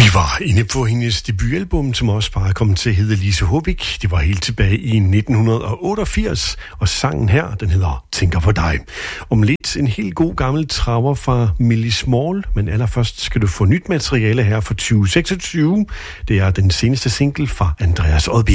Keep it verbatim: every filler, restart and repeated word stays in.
var inde på hendes debutalbum, som også bare kom til at hedde Lise Håvik. Det var helt tilbage i nitten otteogfirs, og sangen her, den hedder Tænker på dig. Om lidt en helt god gammel traver fra Millie Small, men allerførst skal du få nyt materiale her for tyve seksogtyve. Det er den seneste single fra Andreas Odbjerg.